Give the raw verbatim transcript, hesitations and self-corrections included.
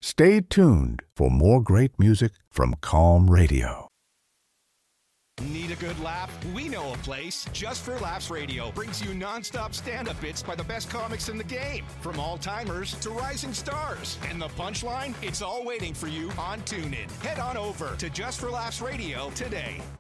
Stay tuned for more great music from Calm Radio. Need a good laugh? We know a place. Just for Laughs Radio brings you non-stop stand-up bits by the best comics in the game, from all-timers to rising stars. And the punchline? It's all waiting for you on TuneIn. Head on over to Just for Laughs Radio today.